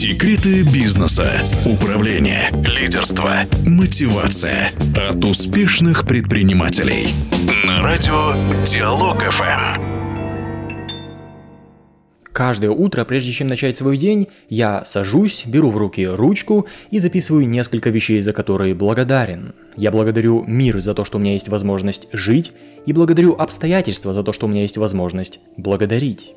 Секреты бизнеса, управления, лидерства, мотивация от успешных предпринимателей. На радио Диалог ФМ. Каждое утро, прежде чем начать свой день, я сажусь, беру в руки ручку и записываю несколько вещей, за которые благодарен. Я благодарю мир за то, что у меня есть возможность жить, и благодарю обстоятельства за то, что у меня есть возможность благодарить.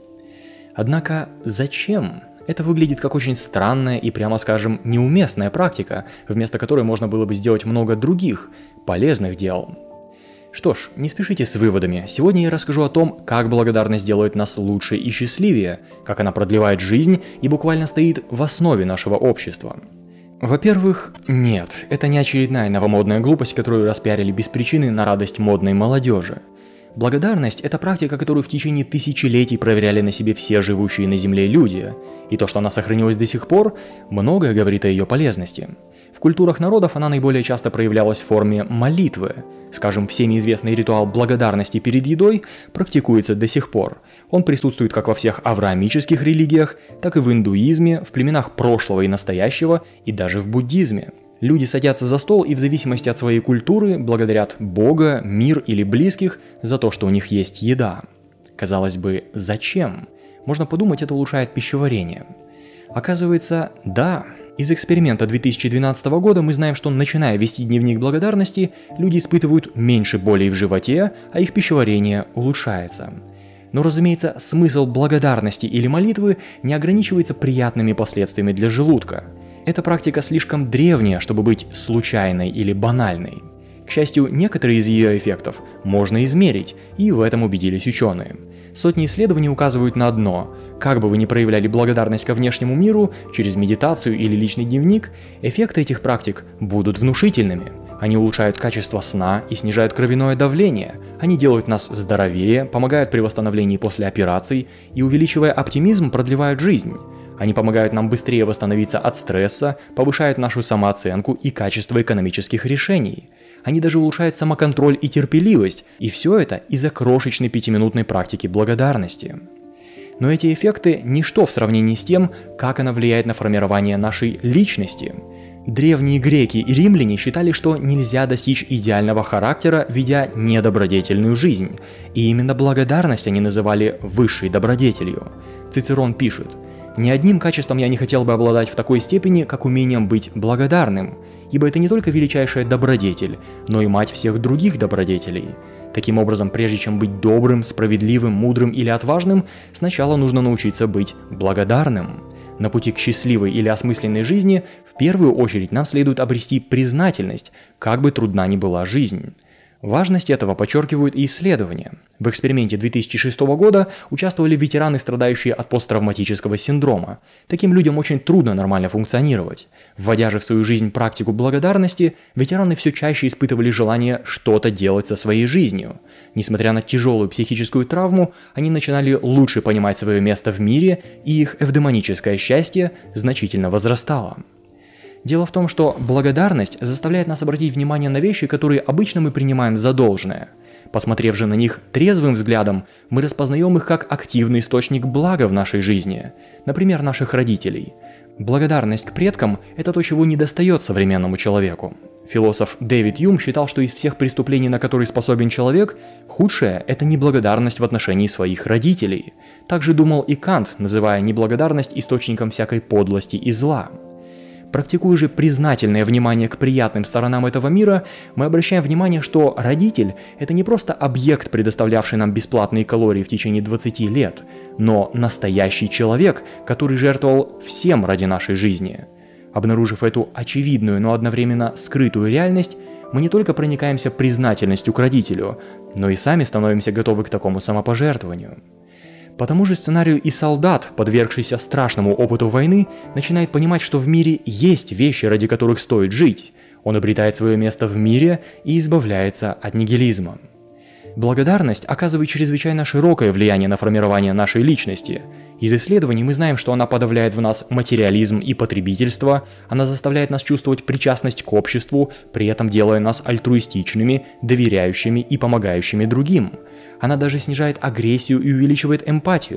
Однако зачем? Это выглядит как очень странная и, прямо скажем, неуместная практика, вместо которой можно было бы сделать много других, полезных дел. Что ж, не спешите с выводами. Сегодня я расскажу о том, как благодарность делает нас лучше и счастливее, как она продлевает жизнь и буквально стоит в основе нашего общества. Во-первых, нет, это не очередная новомодная глупость, которую распиарили без причины на радость модной молодежи. Благодарность – это практика, которую в течение тысячелетий проверяли на себе все живущие на Земле люди. И то, что она сохранилась до сих пор, многое говорит о ее полезности. В культурах народов она наиболее часто проявлялась в форме молитвы. Скажем, всеми известный ритуал благодарности перед едой практикуется до сих пор. Он присутствует как во всех авраамических религиях, так и в индуизме, в племенах прошлого и настоящего, и даже в буддизме. Люди садятся за стол и в зависимости от своей культуры благодарят Бога, мир или близких за то, что у них есть еда. Казалось бы, зачем? Можно подумать, это улучшает пищеварение. Оказывается, да. Из эксперимента 2012 года мы знаем, что начиная вести дневник благодарности, люди испытывают меньше боли в животе, а их пищеварение улучшается. Но, разумеется, смысл благодарности или молитвы не ограничивается приятными последствиями для желудка. Эта практика слишком древняя, чтобы быть случайной или банальной. К счастью, некоторые из ее эффектов можно измерить, и в этом убедились ученые. Сотни исследований указывают на одно: как бы вы ни проявляли благодарность ко внешнему миру, через медитацию или личный дневник, эффекты этих практик будут внушительными. Они улучшают качество сна и снижают кровяное давление. Они делают нас здоровее, помогают при восстановлении после операций и, увеличивая оптимизм, продлевают жизнь. Они помогают нам быстрее восстановиться от стресса, повышают нашу самооценку и качество экономических решений. Они даже улучшают самоконтроль и терпеливость, и все это из-за крошечной 5-минутной практики благодарности. Но эти эффекты – ничто в сравнении с тем, как она влияет на формирование нашей личности. Древние греки и римляне считали, что нельзя достичь идеального характера, ведя недобродетельную жизнь, и именно благодарность они называли высшей добродетелью. Цицерон пишет: «Ни одним качеством я не хотел бы обладать в такой степени, как умением быть благодарным, ибо это не только величайшая добродетель, но и мать всех других добродетелей. Таким образом, прежде чем быть добрым, справедливым, мудрым или отважным, сначала нужно научиться быть благодарным. На пути к счастливой или осмысленной жизни в первую очередь нам следует обрести признательность, как бы трудна ни была жизнь». Важность этого подчеркивают и исследования. В эксперименте 2006 года участвовали ветераны, страдающие от посттравматического синдрома. Таким людям очень трудно нормально функционировать. Вводя же в свою жизнь практику благодарности, ветераны все чаще испытывали желание что-то делать со своей жизнью. Несмотря на тяжелую психическую травму, они начинали лучше понимать свое место в мире, и их эвдемоническое счастье значительно возрастало. Дело в том, что благодарность заставляет нас обратить внимание на вещи, которые обычно мы принимаем за должное. Посмотрев же на них трезвым взглядом, мы распознаем их как активный источник блага в нашей жизни, например, наших родителей. Благодарность к предкам – это то, чего недостает современному человеку. Философ Дэвид Юм считал, что из всех преступлений, на которые способен человек, худшее – это неблагодарность в отношении своих родителей. Также думал и Кант, называя неблагодарность источником всякой подлости и зла. Практикуя же признательное внимание к приятным сторонам этого мира, мы обращаем внимание, что родитель – это не просто объект, предоставлявший нам бесплатные калории в течение 20 лет, но настоящий человек, который жертвовал всем ради нашей жизни. Обнаружив эту очевидную, но одновременно скрытую реальность, мы не только проникаемся признательностью к родителю, но и сами становимся готовы к такому самопожертвованию. По тому же сценарию и солдат, подвергшийся страшному опыту войны, начинает понимать, что в мире есть вещи, ради которых стоит жить. Он обретает свое место в мире и избавляется от нигилизма. Благодарность оказывает чрезвычайно широкое влияние на формирование нашей личности. Из исследований мы знаем, что она подавляет в нас материализм и потребительство, она заставляет нас чувствовать причастность к обществу, при этом делая нас альтруистичными, доверяющими и помогающими другим. Она даже снижает агрессию и увеличивает эмпатию.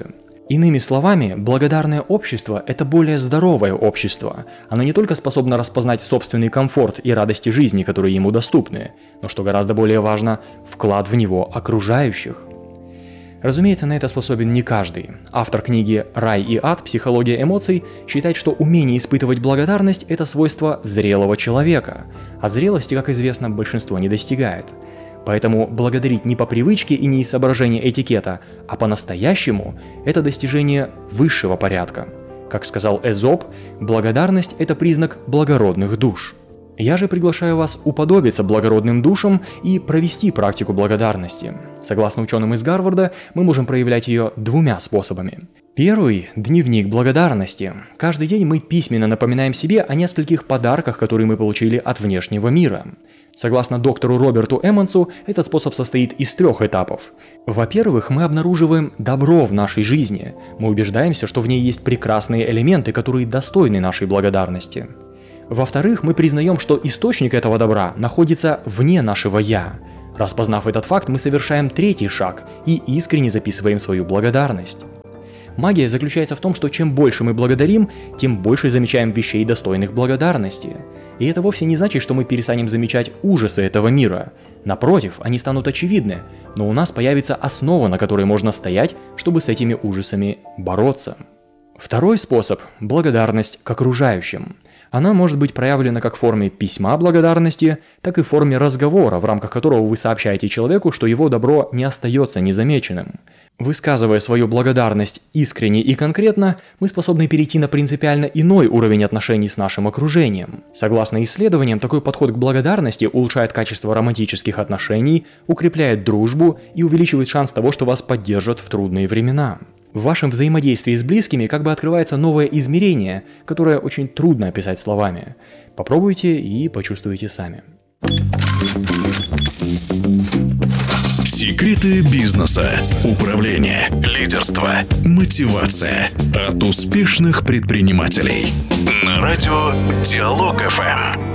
Иными словами, благодарное общество – это более здоровое общество. Оно не только способно распознать собственный комфорт и радости жизни, которые ему доступны, но, что гораздо более важно, вклад в него окружающих. Разумеется, на это способен не каждый. Автор книги «Рай и ад. Психология эмоций» считает, что умение испытывать благодарность – это свойство зрелого человека, а зрелости, как известно, большинство не достигает. Поэтому благодарить не по привычке и не из соображения этикета, а по-настоящему – это достижение высшего порядка. Как сказал Эзоп, благодарность – это признак благородных душ. Я же приглашаю вас уподобиться благородным душам и провести практику благодарности. Согласно ученым из Гарварда, мы можем проявлять ее двумя способами. Первый – дневник благодарности. Каждый день мы письменно напоминаем себе о нескольких подарках, которые мы получили от внешнего мира. Согласно доктору Роберту Эммонсу, этот способ состоит из 3 этапов. Во-первых, мы обнаруживаем добро в нашей жизни. Мы убеждаемся, что в ней есть прекрасные элементы, которые достойны нашей благодарности. Во-вторых, мы признаем, что источник этого добра находится вне нашего «я». Распознав этот факт, мы совершаем 3-й шаг и искренне записываем свою благодарность. Магия заключается в том, что чем больше мы благодарим, тем больше замечаем вещей, достойных благодарности. И это вовсе не значит, что мы перестанем замечать ужасы этого мира. Напротив, они станут очевидны, но у нас появится основа, на которой можно стоять, чтобы с этими ужасами бороться. Второй способ – благодарность к окружающим. Она может быть проявлена как в форме письма благодарности, так и в форме разговора, в рамках которого вы сообщаете человеку, что его добро не остается незамеченным. Высказывая свою благодарность искренне и конкретно, мы способны перейти на принципиально иной уровень отношений с нашим окружением. Согласно исследованиям, такой подход к благодарности улучшает качество романтических отношений, укрепляет дружбу и увеличивает шанс того, что вас поддержат в трудные времена. В вашем взаимодействии с близкими как бы открывается новое измерение, которое очень трудно описать словами. Попробуйте и почувствуйте сами. Секреты бизнеса, управления, лидерства, мотивация от успешных предпринимателей. На радио Диалог ФМ.